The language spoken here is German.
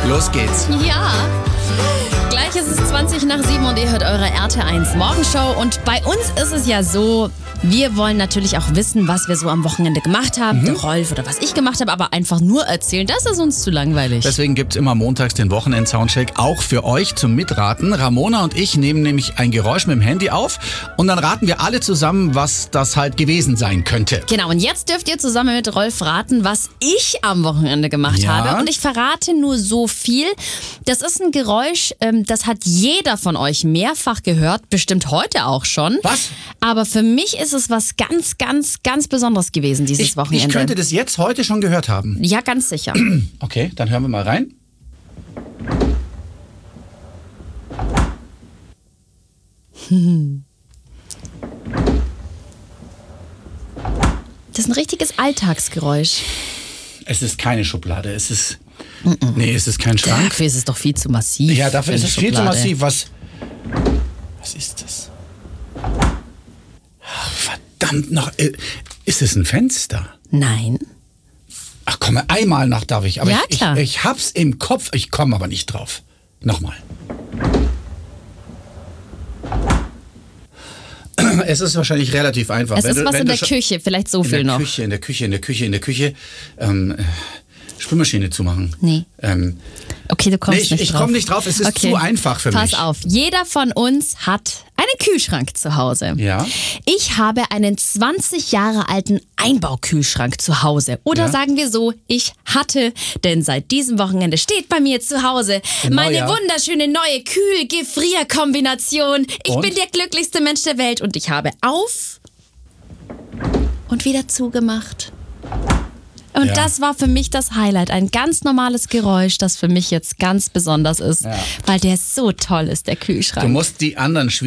Los geht's. Ja. Gleich ist es 20 nach 7 und ihr hört eure RT1 Morgenshow. Und bei uns ist es ja so, wir wollen natürlich auch wissen, was wir so am Wochenende gemacht haben. Der Rolf oder was ich gemacht habe, aber einfach nur erzählen, das ist uns zu langweilig. Deswegen gibt's immer montags den Wochenend-Soundcheck, auch für euch zum Mitraten. Ramona und ich nehmen nämlich ein Geräusch mit dem Handy auf und dann raten wir alle zusammen, was das halt gewesen sein könnte. Genau, und jetzt dürft ihr zusammen mit Rolf raten, was ich am Wochenende gemacht Ja. habe. Und ich verrate nur so viel. Das ist ein Geräusch, das hat jeder von euch mehrfach gehört, bestimmt heute auch schon. Was? Aber für mich ist es was ganz, ganz, ganz Besonderes gewesen dieses Wochenende. Ich könnte das jetzt heute schon gehört haben. Ja, ganz sicher. Okay, dann hören wir mal rein. Das ist ein richtiges Alltagsgeräusch. Es ist keine Schublade, es ist... Nee, es ist kein Schrank. Dafür ist es doch viel zu massiv. Ja, dafür ist eine es viel zu Schublade. massiv. Was ist das? Ach, verdammt noch. Ist es ein Fenster? Nein. Ach komm, einmal noch darf ich. Aber Ja, klar. Ich hab's im Kopf, ich komme aber nicht drauf. Nochmal. Es ist wahrscheinlich relativ einfach. Es ist was in der Küche, vielleicht so viel noch. In der Küche. Spülmaschine zumachen. Nee. Okay, du kommst nicht ich drauf. komme nicht drauf, es ist zu einfach für mich. Pass auf, jeder von uns hat einen Kühlschrank zu Hause. Ja. Ich habe einen 20 Jahre alten Einbaukühlschrank zu Hause. Oder Ja. sagen wir so, ich hatte, denn seit diesem Wochenende steht bei mir zu Hause meine ja. wunderschöne neue Kühl-Gefrier-Kombination. Ich Und? bin der glücklichste Mensch der Welt und ich habe auf und wieder zugemacht. Und Ja. das war für mich das Highlight. Ein ganz normales Geräusch, das für mich jetzt ganz besonders ist, Ja. weil der so toll ist, der Kühlschrank. Du musst die anderen